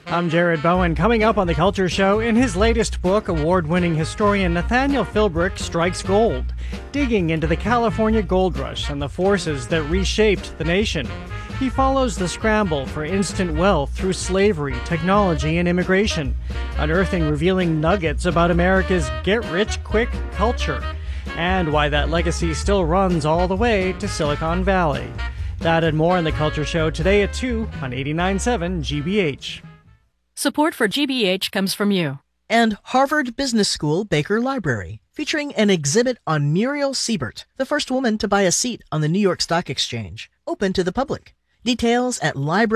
I'm Jared Bowen. Coming up on The Culture Show, in his latest book, award-winning historian Nathaniel Philbrick strikes gold, digging into the California gold rush and the forces that reshaped the nation. He follows the scramble for instant wealth through slavery, technology, and immigration, unearthing revealing nuggets about America's get-rich-quick culture, and why that legacy still runs all the way to Silicon Valley. That and more on The Culture Show today at 2 on 89.7 GBH. Support for GBH comes from you. And Harvard Business School Baker Library, featuring an exhibit on Muriel Siebert, the first woman to buy a seat on the New York Stock Exchange, open to the public. Details at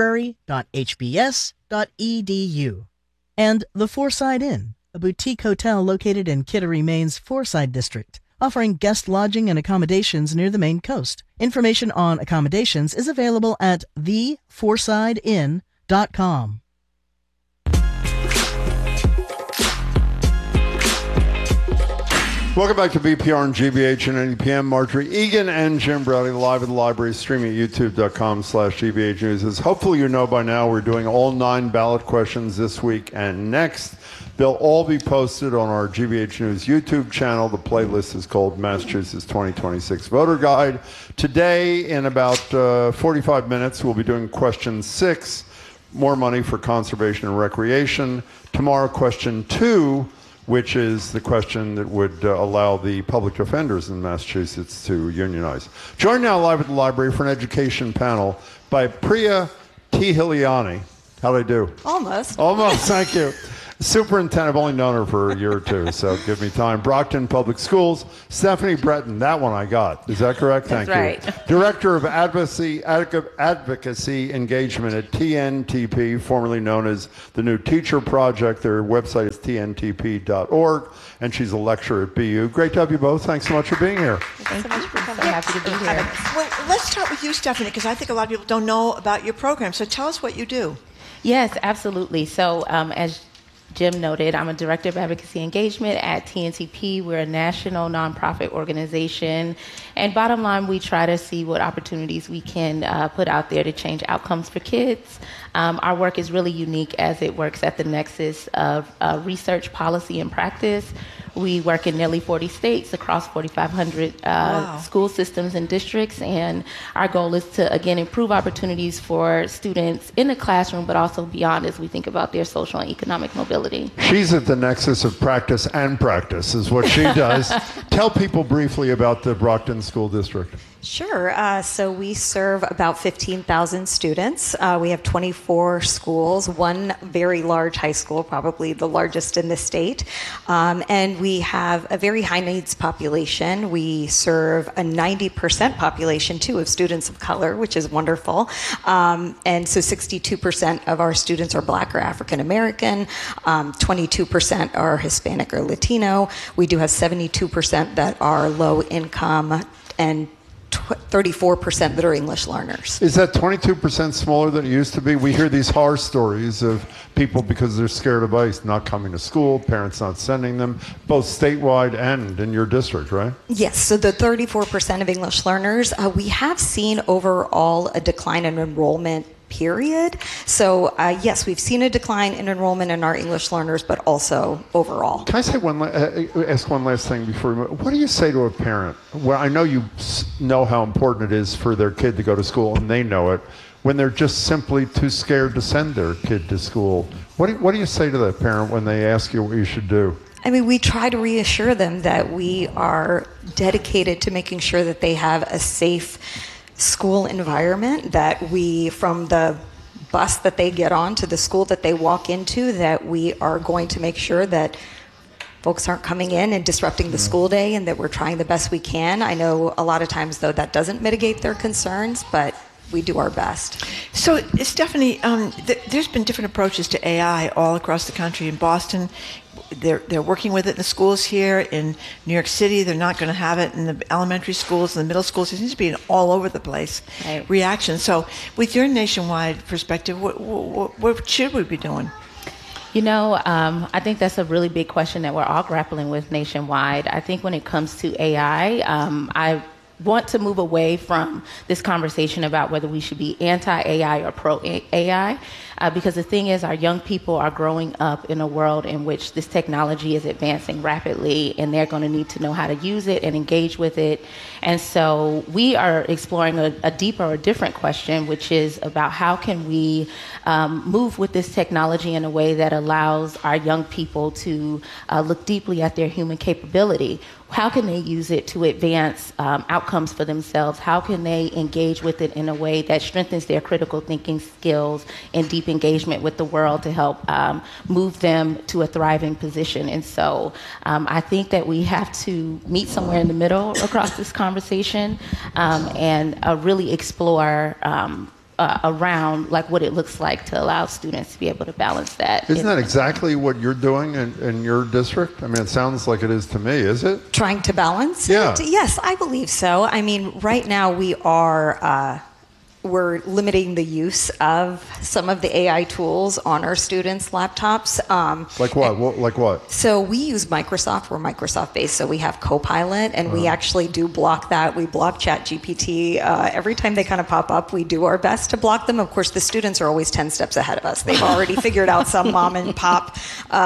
library.hbs.edu. And the Fourside Inn, a boutique hotel located in Kittery, Maine's Fourside District, offering guest lodging and accommodations near the Maine coast. Information on accommodations is available at thefoursideinn.com. Welcome back to BPR and GBH and NEPM. Marjorie Egan and Jim Browdy live at the library, streaming at youtube.com/GBH News. As hopefully you know by now, we're doing all 9 ballot questions this week and next. They'll all be posted on our GBH News YouTube channel. The playlist is called Massachusetts 2026 Voter Guide. Today, in about 45 minutes, we'll be doing question 6, more money for conservation and recreation. Tomorrow, question 2, which is the question that would allow the public defenders in Massachusetts to unionize. Joined now live at the library for an education panel by Priya Tihiliani. How'd I do? Almost. Almost, thank you. Superintendent, I've only known her for a year or two, so give me time. Brockton Public Schools. Stephanie Breton, that one I got. Is that correct? That's Thank you. right. Director of Advocacy Engagement at TNTP, formerly known as the New Teacher Project. Their website is tntp.org, and she's a lecturer at BU. Great to have you both. Thanks so much for being here. Thanks so much for coming. So happy to be here. Well, let's start with you, Stephanie, because I think a lot of people don't know about your program. So tell us what you do. Yes, absolutely. So as Jim noted, I'm a Director of Advocacy Engagement at TNTP. We're a national nonprofit organization. And bottom line, we try to see what opportunities we can put out there to change outcomes for kids. Our work is really unique as it works at the nexus of research, policy, and practice. We work in nearly 40 states across 4,500 school systems and districts. And our goal is to, again, improve opportunities for students in the classroom, but also beyond as we think about their social and economic mobility. She's at the nexus of practice and practice is what she does. Tell people briefly about the Brockton School District. Sure. So we serve about 15,000 students. We have 24 schools, one very large high school, probably the largest in the state. And we have a very high needs population. We serve a 90% population, too, of students of color, which is wonderful. And so 62% of our students are Black or African American. 22% are Hispanic or Latino. We do have 72% that are low income and 34% that are English learners. Is that 22% smaller than it used to be? We hear these horror stories of people, because they're scared of ICE, not coming to school, parents not sending them, both statewide and in your district, right? Yes, so the 34% of English learners, we have seen overall a decline in enrollment, period. So yes, we've seen a decline in enrollment in our English learners, but also overall. Can I say ask one last thing before we move? What do you say to a parent? Well, I know you know how important it is for their kid to go to school, and they know it, when they're just simply too scared to send their kid to school. What do you say to that parent when they ask you what you should do? I mean, we try to reassure them that we are dedicated to making sure that they have a safe school environment, that we, from the bus that they get on to the school that they walk into, that we are going to make sure that folks aren't coming in and disrupting the school day, and that we're trying the best we can. I know a lot of times, though, that doesn't mitigate their concerns, but we do our best. So, Stephanie, there's been different approaches to AI all across the country. In Boston, they're working with it in the schools here. In New York City, they're not going to have it in the elementary schools and the middle schools. It seems to be an all over the place reaction. So, with your nationwide perspective, what should we be doing? You know, I think that's a really big question that we're all grappling with nationwide. I think when it comes to AI, I want to move away from this conversation about whether we should be anti-AI or pro-AI. because the thing is, our young people are growing up in a world in which this technology is advancing rapidly, and they're going to need to know how to use it and engage with it. And so we are exploring a deeper or different question, which is about how can we move with this technology in a way that allows our young people to look deeply at their human capability. How can they use it to advance outcomes for themselves? How can they engage with it in a way that strengthens their critical thinking skills and deep engagement with the world to help move them to a thriving position? And so I think that we have to meet somewhere in the middle across this conversation and really explore around like what it looks like to allow students to be able to balance that. Isn't that exactly what you're doing in your district? I mean, it sounds like it is to me, is it? Trying to balance Yeah. it? Yes, I believe so. I mean, right now we are we're limiting the use of some of the AI tools on our students' laptops. Like what? Like what? So we use Microsoft. We're Microsoft-based, so we have Copilot, and we actually do block that. We block ChatGPT. Every time they kind of pop up, we do our best to block them. Of course, the students are always 10 steps ahead of us. They've already figured out some mom and pop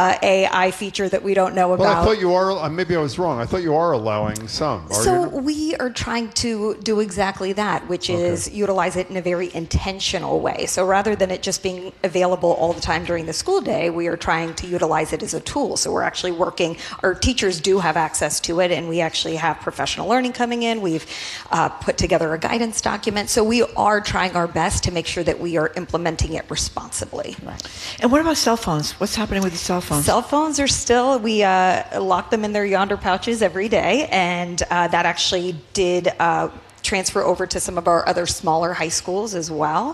AI feature that we don't know about. Well, I thought you are, maybe I was wrong. I thought you are allowing some. So we are trying to do exactly that, which is utilize it in a very intentional way. So rather than it just being available all the time during the school day, we are trying to utilize it as a tool. So we're actually working, our teachers do have access to it, and we actually have professional learning coming in. We've put together a guidance document. So we are trying our best to make sure that we are implementing it responsibly. Right. And what about cell phones? What's happening with the cell phones? Cell phones are still, we lock them in their Yonder pouches every day, and that actually did transfer over to some of our other smaller high schools as well.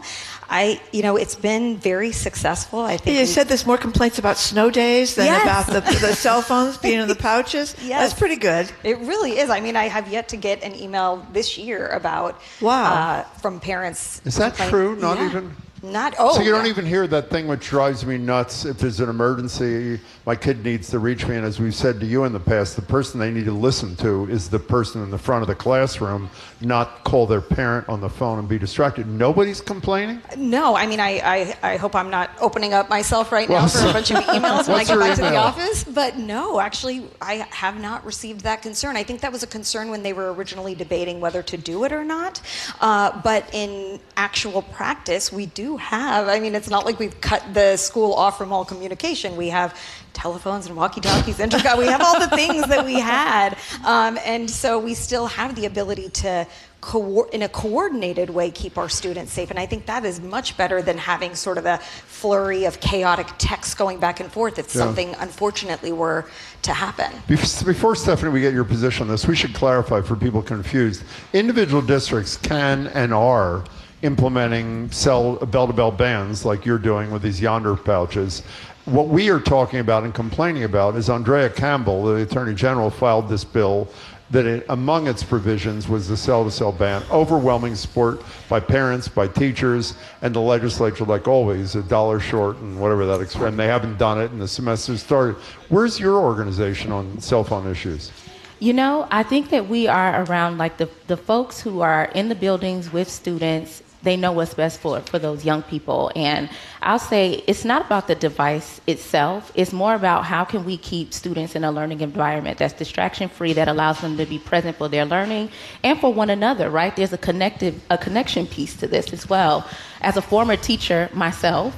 It's been very successful. I think you said there's more complaints about snow days than about the cell phones being in the pouches. Yes. That's pretty good. It really is. I mean, I have yet to get an email this year about from parents. Is that true? Not even? So you don't even hear that thing which drives me nuts. If there's an emergency, my kid needs to reach me, and as we've said to you in the past, the person they need to listen to is the person in the front of the classroom, not call their parent on the phone and be distracted. Nobody's complaining? No, I mean, I hope I'm not opening up myself right now for a bunch of emails when I get back to the office. But no, actually, I have not received that concern. I think that was a concern when they were originally debating whether to do it or not. But in actual practice, we do have, I mean, it's not like we've cut the school off from all communication. We have telephones and walkie-talkies, intercom. We have all the things that we had. And so we still have the ability to, in a coordinated way, keep our students safe. And I think that is much better than having sort of a flurry of chaotic text going back and forth if something, unfortunately, were to happen. Before, Stephanie, we get your position on this, we should clarify for people confused. Individual districts can and are implementing bell-to-bell bans like you're doing with these Yonder pouches. What we are talking about and complaining about is Andrea Campbell, the Attorney General, filed this bill that among its provisions was the cell-to-cell ban. Overwhelming support by parents, by teachers, and the legislature, like always, $1 short and whatever that, and they haven't done it, and the semester started. Where's your organization on cell phone issues? You know, I think that we are around like the folks who are in the buildings with students. They know what's best for those young people. And I'll say it's not about the device itself. It's more about how can we keep students in a learning environment that's distraction-free, that allows them to be present for their learning and for one another, right? There's a connection piece to this as well. As a former teacher myself,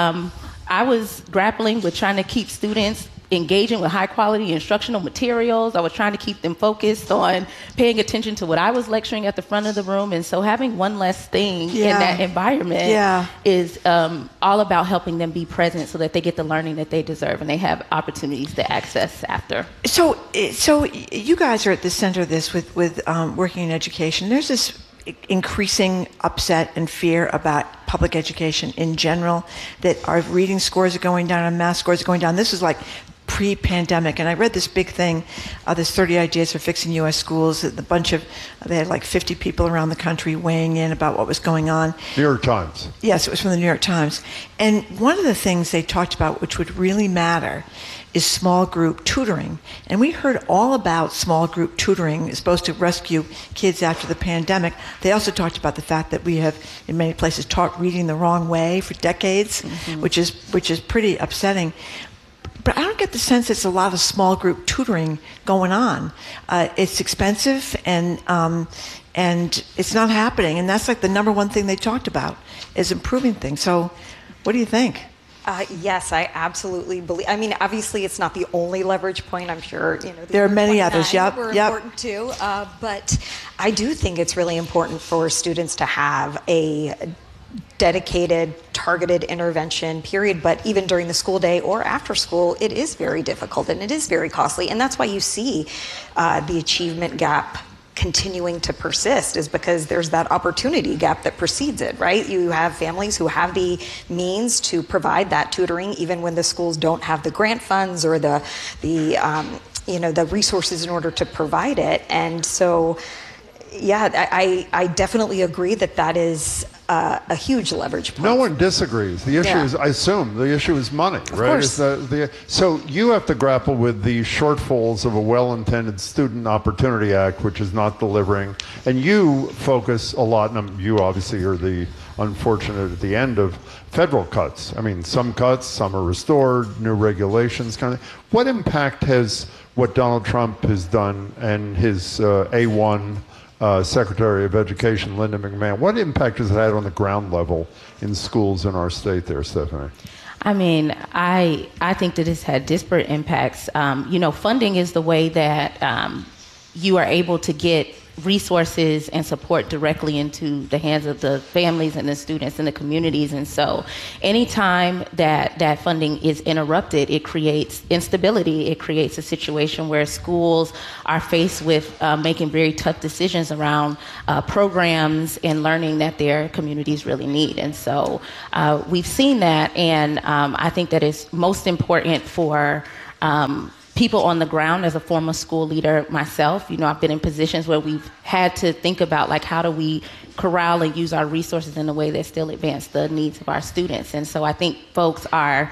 I was grappling with trying to keep students engaging with high quality instructional materials. I was trying to keep them focused on paying attention to what I was lecturing at the front of the room. And so having one less thing in that environment is all about helping them be present so that they get the learning that they deserve and they have opportunities to access after. So you guys are at the center of this with working in education. There's this increasing upset and fear about public education in general, that our reading scores are going down and math scores are going down. This is like pre-pandemic, and I read this big thing, this 30 Ideas for Fixing U.S. Schools. They had like 50 people around the country weighing in about what was going on. New York Times. Yes, it was from the New York Times. And one of the things they talked about, which would really matter, is small group tutoring. And we heard all about small group tutoring is supposed to rescue kids after the pandemic. They also talked about the fact that we have, in many places, taught reading the wrong way for decades, which is pretty upsetting. But I don't get the sense it's a lot of small group tutoring going on. It's expensive and it's not happening. And that's like the number one thing they talked about is improving things. So what do you think? Yes, I absolutely believe. I mean, obviously, it's not the only leverage point. I'm sure there are many others. Yep, were important too. But I do think it's really important for students to have a dedicated, targeted intervention period. But even during the school day or after school, it is very difficult and it is very costly. And that's why you see the achievement gap continuing to persist, is because there's that opportunity gap that precedes it, right? You have families who have the means to provide that tutoring even when the schools don't have the grant funds or the resources in order to provide it. And so, yeah, I definitely agree that is a huge leverage point. No one disagrees. The issue is, I assume, the issue is money, right? Of course. So you have to grapple with the shortfalls of a well-intended Student Opportunity Act, which is not delivering. And you focus a lot, and you obviously are the unfortunate at the end of federal cuts. I mean, some cuts, some are restored, new regulations, kind of. What impact has what Donald Trump has done and his A1 Secretary of Education, Linda McMahon, what impact has it had on the ground level in schools in our state there, Stephanie? I mean, I think that it's had disparate impacts. Funding is the way that you are able to get resources and support directly into the hands of the families and the students and the communities. And so anytime that funding is interrupted, it creates instability. It creates a situation where schools are faced with making very tough decisions around programs and learning that their communities really need. And so we've seen that, and I think that it's most important for people on the ground. As a former school leader myself, I've been in positions where we've had to think about, like, how do we corral and use our resources in a way that still advance the needs of our students. And so I think folks are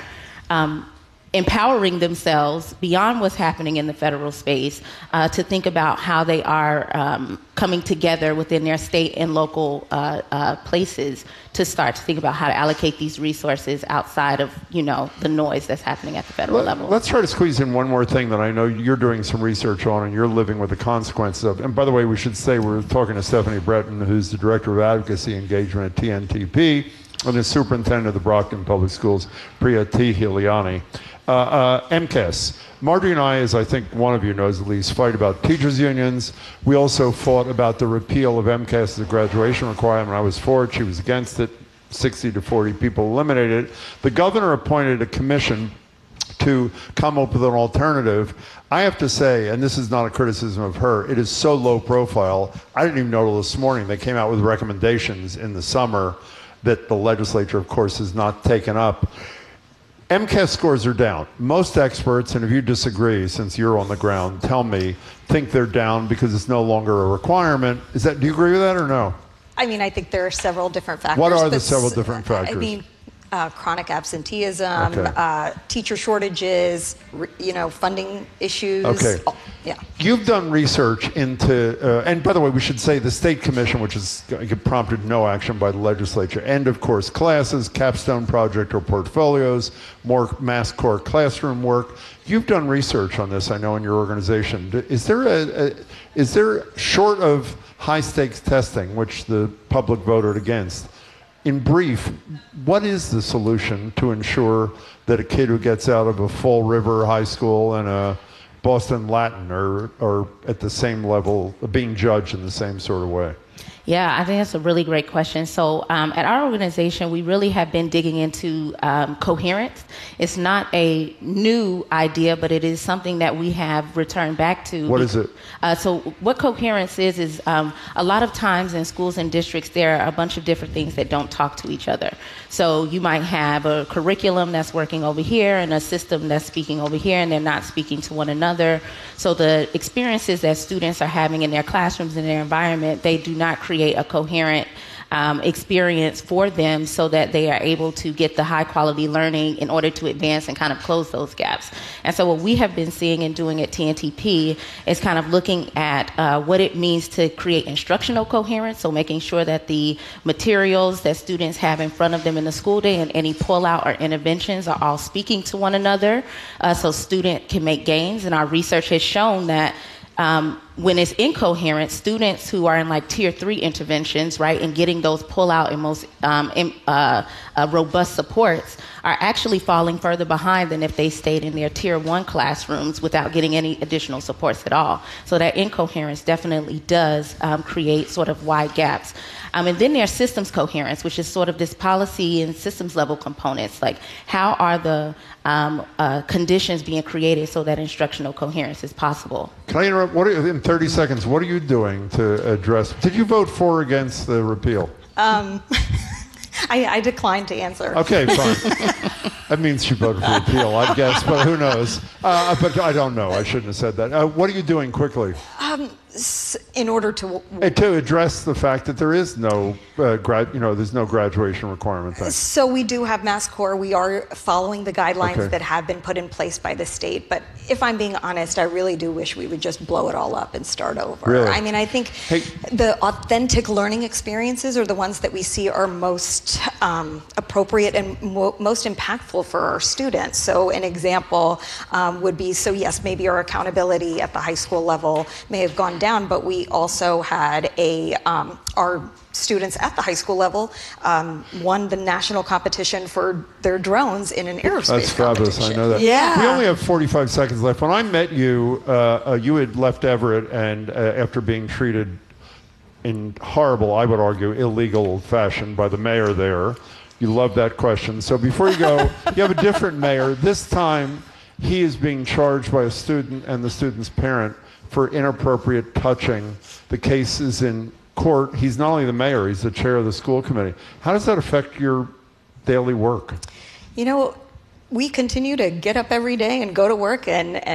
empowering themselves beyond what's happening in the federal space to think about how they are coming together within their state and local places to start to think about how to allocate these resources outside of, the noise that's happening at the federal level. Let's try to squeeze in one more thing that I know you're doing some research on and you're living with the consequences of. And by the way, we should say we're talking to Stephanie Breton, who's the Director of Advocacy Engagement at TNTP, and the Superintendent of the Brockton Public Schools, Priya T. Hiliani. MCAS. Marjorie and I, as I think one of you knows at least, fight about teachers' unions. We also fought about the repeal of MCAS as a graduation requirement. I was for it. She was against it. 60 to 40 people eliminated it. The governor appointed a commission to come up with an alternative. I have to say, and this is not a criticism of her, it is so low profile. I didn't even know till this morning they came out with recommendations in the summer that the legislature, of course, has not taken up. MCAS scores are down. Most experts, and if you disagree, since you're on the ground, tell me, think they're down because it's no longer a requirement. Do you agree with that or no? I mean, I think there are several different factors. What are the several different factors? I mean, chronic absenteeism, teacher shortages, funding issues. Okay. Yeah. You've done research into, and by the way, we should say the State Commission, which has prompted no action by the legislature, end of course classes, capstone project or portfolios, more mass core classroom work. You've done research on this, I know, in your organization. Is there short of high stakes testing, which the public voted against, in brief, what is the solution to ensure that a kid who gets out of a Fall River High School and a Boston Latin are at the same level, being judged in the same sort of way? Yeah, I think that's a really great question. So at our organization, we really have been digging into coherence. It's not a new idea, but it is something that we have returned back to. What is it? So what coherence is a lot of times in schools and districts, there are a bunch of different things that don't talk to each other. So you might have a curriculum that's working over here and a system that's speaking over here, and they're not speaking to one another. So the experiences that students are having in their classrooms, in their environment, they do not create a coherent experience for them so that they are able to get the high quality learning in order to advance and kind of close those gaps. And so what we have been seeing and doing at TNTP is kind of looking at what it means to create instructional coherence, so making sure that the materials that students have in front of them in the school day and any pull-out or interventions are all speaking to one another, so student can make gains. And our research has shown that when it's incoherent, students who are in like tier 3 interventions, right, and getting those pull-out and most robust supports are actually falling further behind than if they stayed in their tier 1 classrooms without getting any additional supports at all. So that incoherence definitely does create sort of wide gaps. And then there's systems coherence, which is sort of this policy and systems level components, like how are the conditions being created so that instructional coherence is possible. Can I interrupt? In 30 seconds, what are you doing to address? Did you vote for or against the repeal? I declined to answer. Okay, fine. That means she voted for repeal, I guess, but who knows? But I don't know. I shouldn't have said that. What are you doing quickly? In order to address the fact that there is no there's no graduation requirement thing. So we do have MassCore. We are following the guidelines that have been put in place by the state. But if I'm being honest, I really do wish we would just blow it all up and start over. Really? I mean, I think the authentic learning experiences are the ones that we see are most appropriate and most impactful for our students. So an example would be, so yes, maybe our accountability at the high school level may have gone down, but we also had our students at the high school level won the national competition for their drones in an aerospace That's fabulous. competition. I know that. Yeah. We only have 45 seconds left. When I met you, you had left Everett, and after being treated in horrible, I would argue, illegal fashion by the mayor there. You love that question. So before you go, you have a different mayor. This time, he is being charged by a student and the student's parent for inappropriate touching. The case is in court. He's not only the mayor, he's the chair of the school committee. How does that affect your daily work? You know, we continue to get up every day and go to work and